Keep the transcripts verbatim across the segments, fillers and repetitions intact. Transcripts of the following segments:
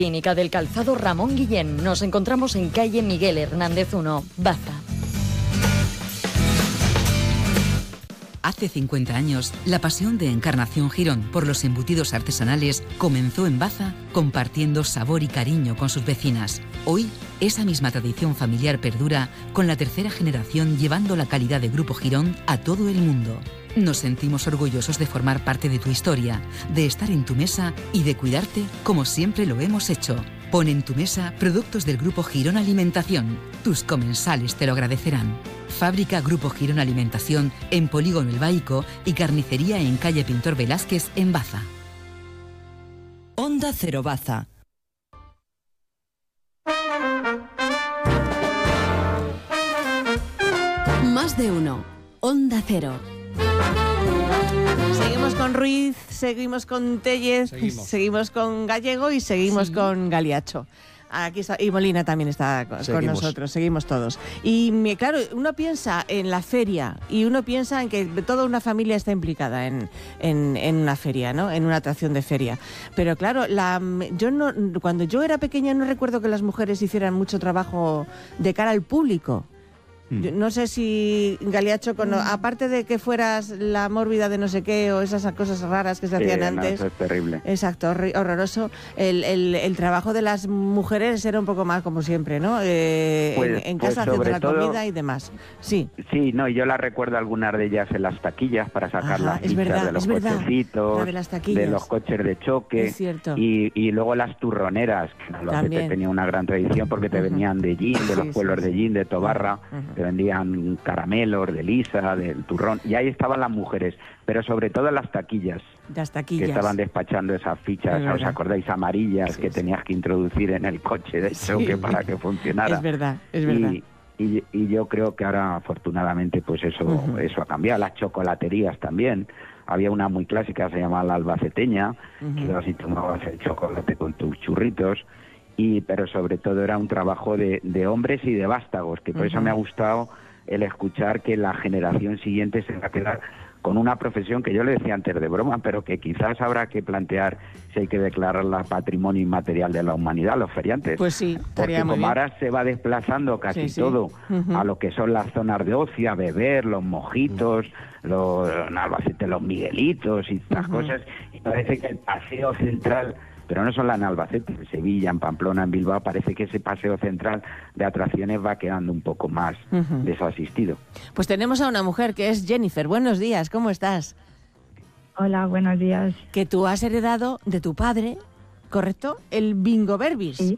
Clínica del Calzado Ramón Guillén. Nos encontramos en calle Miguel Hernández uno, Baza. Hace cincuenta años, la pasión de Encarnación Girón por los embutidos artesanales comenzó en Baza, compartiendo sabor y cariño con sus vecinas. Hoy, esa misma tradición familiar perdura, con la tercera generación llevando la calidad de Grupo Girón a todo el mundo. Nos sentimos orgullosos de formar parte de tu historia, de estar en tu mesa y de cuidarte como siempre lo hemos hecho. Pon en tu mesa productos del Grupo Girón Alimentación. Tus comensales te lo agradecerán. Fábrica Grupo Girón Alimentación en Polígono El Baico y carnicería en calle Pintor Velázquez en Baza. Onda Cero Baza. Más de uno. Onda Cero. Seguimos con Ruiz, seguimos con Tellez, seguimos, seguimos con Gallego y seguimos sí. con Galiacho. Aquí está, y Molina también está con, con nosotros, seguimos todos. Y claro, uno piensa en la feria y uno piensa en que toda una familia está implicada en, en, en una feria, ¿no? En una atracción de feria. Pero claro, la, yo no, cuando yo era pequeña no recuerdo que las mujeres hicieran mucho trabajo de cara al público. Yo no sé si, Galiacho, con, aparte de que fueras la mórbida de no sé qué o esas cosas raras que se hacían eh, antes. No, eso es terrible. Exacto, horroroso. El, el, el trabajo de las mujeres era un poco más como siempre, ¿no? Eh, pues, en, en casa pues haciendo la todo, comida y demás. Sí. Sí, no, y yo las recuerdo algunas de ellas en las taquillas para sacar Ajá, las es fichas verdad, de los es verdad. cochecitos, La de las taquillas. de los coches de choque. Es cierto. Y, y luego las turroneras, que Albacete tenía una gran tradición porque te uh-huh. venían de Gin, de los sí, pueblos sí, de Gin, de Tobarra, uh-huh. te vendían caramelos, de lisa, del turrón, y ahí estaban las mujeres, pero sobre todo las taquillas, las taquillas. que estaban despachando esas fichas, ¿os acordáis? Amarillas, sí, que sí. tenías que introducir en el coche de choque sí. para que funcionara. Es verdad, es verdad. Y, y, y yo creo que ahora, afortunadamente, pues eso, uh-huh. eso ha cambiado. Las chocolaterías también. Había una muy clásica, se llamaba la albaceteña, uh-huh. que así tomabas el chocolate con tus churritos. Y, pero sobre todo era un trabajo de, de hombres y de vástagos, que por uh-huh. eso me ha gustado el escuchar que la generación siguiente se va a quedar con una profesión que yo le decía antes de broma, pero que quizás habrá que plantear si hay que declararla patrimonio inmaterial de la humanidad, los feriantes. Pues sí, porque como bien. Ahora se va desplazando casi sí, sí. todo uh-huh. a lo que son las zonas de ocio, a beber, los mojitos, los, en Albacete, los miguelitos y estas uh-huh. cosas, y parece que el paseo central, pero no solo en Albacete, en Sevilla, en Pamplona, en Bilbao, parece que ese paseo central de atracciones va quedando un poco más uh-huh. desasistido. Pues tenemos a una mujer que es Jennifer. Buenos días, ¿cómo estás? Hola, buenos días. Que tú has heredado de tu padre, ¿correcto? El Bingo Verbis. Sí,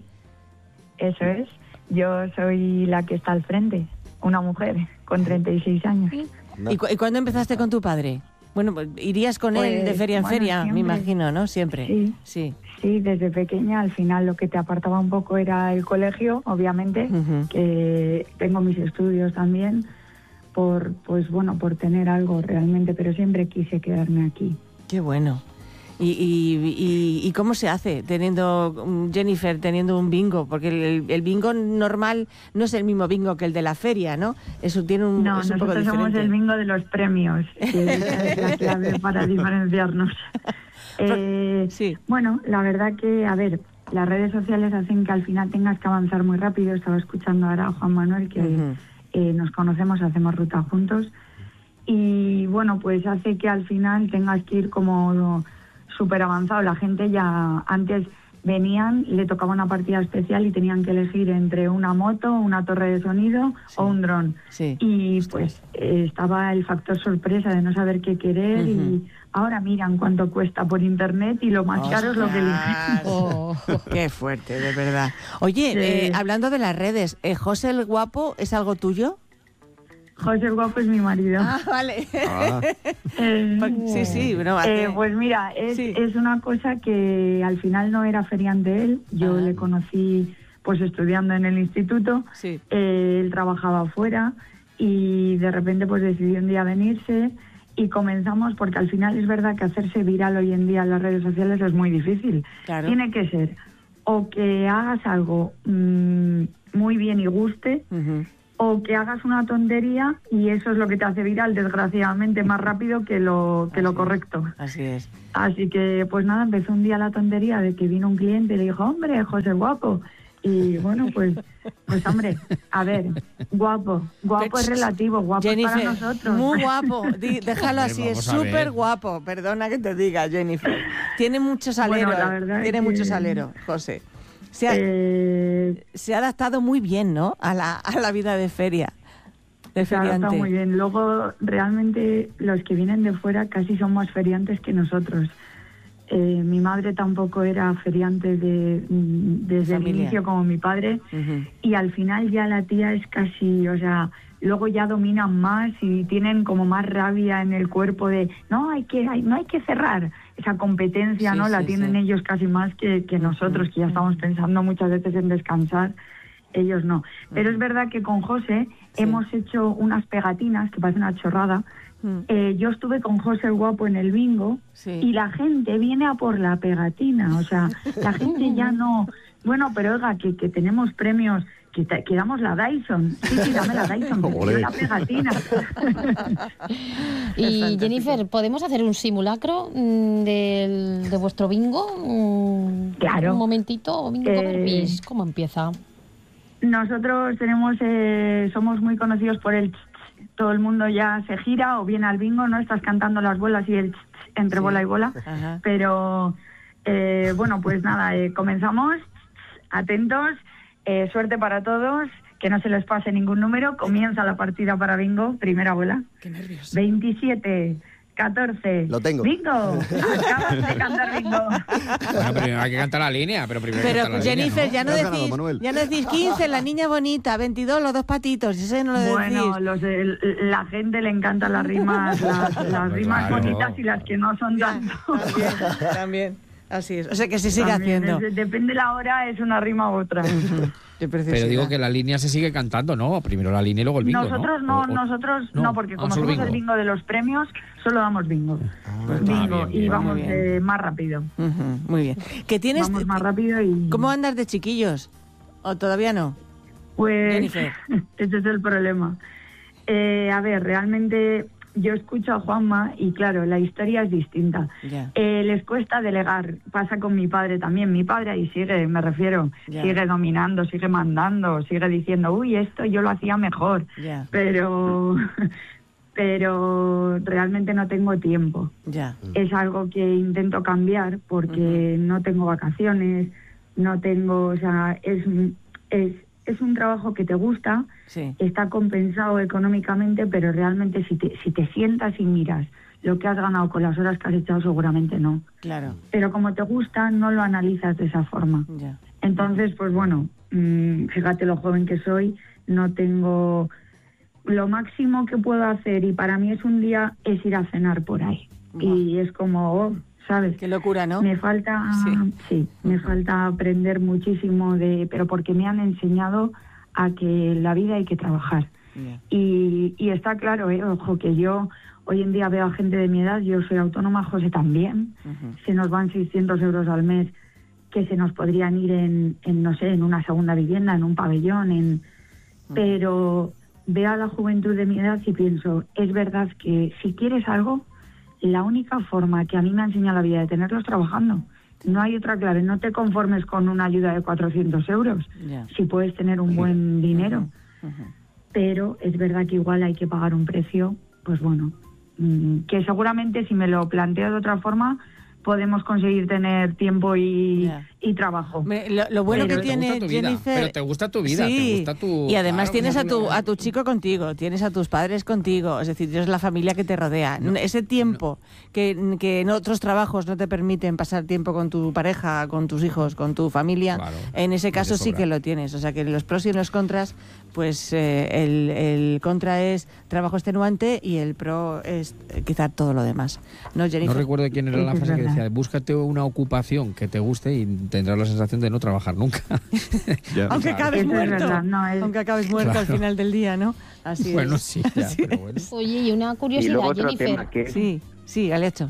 eso es. Yo soy la que está al frente, una mujer con treinta y seis años. No. ¿Y, cu- ¿Y cuándo empezaste con tu padre? Bueno, irías con pues, él de feria en bueno, feria, siempre. Me imagino, ¿no? Siempre. Sí, sí. Sí, desde pequeña. Al final lo que te apartaba un poco era el colegio, obviamente, uh-huh. que tengo mis estudios también, por pues bueno, por tener algo realmente, pero siempre quise quedarme aquí. Qué bueno. ¿Y, y, y, y cómo se hace teniendo, Jennifer, teniendo un bingo? Porque el, el bingo normal no es el mismo bingo que el de la feria, ¿no? Eso tiene un, no, es un poco nosotros diferente. somos el bingo de los premios, que esa es la clave para diferenciarnos. Eh, sí. Bueno, la verdad que, a ver, las redes sociales hacen que al final tengas que avanzar muy rápido. Estaba escuchando ahora a Juan Manuel, que uh-huh. eh, nos conocemos, hacemos ruta juntos. Y bueno, pues hace que al final tengas que ir como súper avanzado. La gente ya antes venían, le tocaba una partida especial y tenían que elegir entre una moto, una torre de sonido sí. o un dron. Sí. Y pues eh, estaba el factor sorpresa de no saber qué querer uh-huh. y ahora miran cuánto cuesta por internet y lo más oh, caro es lo que eligen. Oh, qué fuerte, de verdad. Oye, sí. eh, hablando de las redes, eh, ¿José el Guapo es algo tuyo? José el Guapo es mi marido. Ah, vale. Ah. eh, sí, sí. Bueno, eh, pues mira, es, sí. es una cosa que al final no era feriante él. Yo ah. le conocí pues estudiando en el instituto. Sí. Eh, él trabajaba afuera y de repente pues decidió un día venirse y comenzamos, porque al final es verdad que hacerse viral hoy en día en las redes sociales es muy difícil. Claro. Tiene que ser o que hagas algo mmm, muy bien y guste, uh-huh. o que hagas una tontería y eso es lo que te hace viral, desgraciadamente, más rápido que lo que así lo correcto. Es, así es. Así que, pues nada, empezó un día la tontería de que vino un cliente y le dijo, hombre, José guapo. Y bueno, pues, pues hombre, a ver, guapo, guapo es relativo, guapo Jennifer, es para nosotros. Muy guapo, Di, déjalo así, es súper guapo, perdona que te diga, Jennifer. Tiene mucho salero, bueno, la verdad tiene que... mucho salero, José. Se ha, eh... se ha adaptado muy bien, ¿no? A la, a la vida de feria. De se ha adaptado muy bien. Luego, realmente, los que vienen de fuera casi son más feriantes que nosotros. Eh, mi madre tampoco era feriante de, desde el inicio como mi padre, uh-huh. y al final ya la tía es casi, o sea, luego ya dominan más y tienen como más rabia en el cuerpo de no hay que hay, no hay que cerrar esa competencia, sí, no sí, la tienen sí. ellos casi más que, que nosotros, uh-huh. que ya estamos pensando muchas veces en descansar, ellos no. Uh-huh. Pero es verdad que con José sí. hemos hecho unas pegatinas que parecen una chorrada. Eh, yo estuve con José el Guapo en el bingo, sí. y la gente viene a por la pegatina, o sea, la gente ya no... Bueno, pero oiga, que, que tenemos premios, que, te, que damos la Dyson. Sí, sí, dame la Dyson, que quiero la pegatina. Y Jennifer, ¿podemos hacer un simulacro de, de vuestro bingo? Claro. Un momentito, bingo eh, Coverbis, ¿cómo empieza? Nosotros tenemos, eh, somos muy conocidos por el... Todo el mundo ya se gira o viene al bingo, ¿no? Estás cantando las bolas y el entre sí. bola y bola. Ajá. Pero, eh, bueno, pues nada, eh, comenzamos. Atentos, eh, suerte para todos, que no se les pase ningún número. Comienza la partida para bingo, primera bola. Qué nervios. veintisiete, catorce. Lo tengo. Bingo. Acabas de cantar bingo. Bueno, primero hay que cantar la línea, pero primero Pero cantar la Jennifer, línea, ¿no? ya, no decís, ya no decís quince, la niña bonita, veintidós, los dos patitos, ese no lo decís. Bueno, los de, la gente le encantan las rimas, las, las pues rimas claro. bonitas y las que no son tanto. También, también. Así es. O sea que se sigue también, haciendo. Es, depende la hora, es una rima u otra. Pero digo que la línea se sigue cantando, ¿no? Primero la línea y luego el bingo, Nosotros no, ¿no? O, nosotros no, no, porque como somos bingo. el bingo de los premios, solo damos bingo. Ah, pues bingo, bien, y bien, vamos eh, más rápido. Uh-huh, muy bien. ¿Qué tienes? Vamos más rápido y... ¿Cómo andas de chiquillos? ¿O todavía no? Pues Jennifer. Ese es el problema. Eh, a ver, realmente... Yo escucho a Juanma y claro, la historia es distinta. Yeah. Eh, les cuesta delegar, pasa con mi padre también. Mi padre ahí sigue, me refiero, yeah. sigue dominando, sigue mandando, sigue diciendo, uy, esto yo lo hacía mejor. Yeah. Pero, pero realmente no tengo tiempo. Yeah. Es algo que intento cambiar porque uh-huh. no tengo vacaciones, no tengo, o sea, es... es Es un trabajo que te gusta, sí. está compensado económicamente, pero realmente si te, si te sientas y miras lo que has ganado con las horas que has echado, seguramente no. Claro. Pero como te gusta, no lo analizas de esa forma. Ya. Entonces, pues bueno, mmm, fíjate lo joven que soy, no tengo... Lo máximo que puedo hacer, y para mí es un día, es ir a cenar por ahí. Wow. Y es como... Oh, ¿sabes? Qué locura, ¿no? Me falta, sí, sí me uh-huh. falta aprender muchísimo de, pero porque me han enseñado a que la vida hay que trabajar. Yeah. Y, y está claro, eh, ojo, que yo hoy en día veo a gente de mi edad, yo soy autónoma, José también, uh-huh. se nos van seiscientos euros al mes que se nos podrían ir en, en no sé, en una segunda vivienda, en un pabellón, en uh-huh. pero veo a la juventud de mi edad y pienso, es verdad que si quieres algo, la única forma que a mí me ha enseñado la vida de tenerlos trabajando. No hay otra clave. No te conformes con una ayuda de cuatrocientos euros. Yeah. Si puedes tener un buen dinero. Uh-huh. Uh-huh. Pero es verdad que igual hay que pagar un precio, pues bueno, mmm, que seguramente si me lo planteo de otra forma, podemos conseguir tener tiempo y, yeah. y trabajo. Me, lo, lo bueno pero que tiene Jennifer... Pero te gusta tu vida, sí. te gusta tu... Y además claro, tienes a tu, a tu chico contigo, tienes a tus padres contigo, es decir, tienes la familia que te rodea. No, Ese tiempo no. que, que en otros trabajos no te permiten pasar tiempo con tu pareja, con tus hijos, con tu familia, claro, en ese caso sí que lo tienes. O sea que los pros y los contras, pues eh, el, el contra es trabajo extenuante y el pro es eh, quizá todo lo demás. No, Jennifer. No recuerdo quién era la frase que decía, búscate una ocupación que te guste y tendrás la sensación de no trabajar nunca. Ya. Aunque acabes muerto, verdad, no, es... aunque acabes muerto claro. al final del día, ¿no? Así bueno, es. sí, ya, sí. Pero bueno. Oye, y una curiosidad, y luego otro Jennifer. Tema que... Sí, sí, Alecho.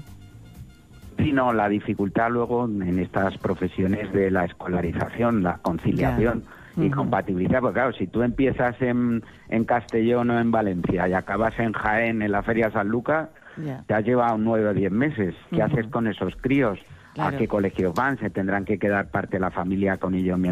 Sí, no, la dificultad luego en estas profesiones de la escolarización, la conciliación. y compatibilizar, porque claro, si tú empiezas en, en Castellón o en Valencia y acabas en Jaén, en la Feria San Lucas, yeah. te has llevado nueve o diez meses. ¿Qué uh-huh. haces con esos críos? Claro. ¿A qué colegios van? ¿Se tendrán que quedar parte de la familia con ellos mientras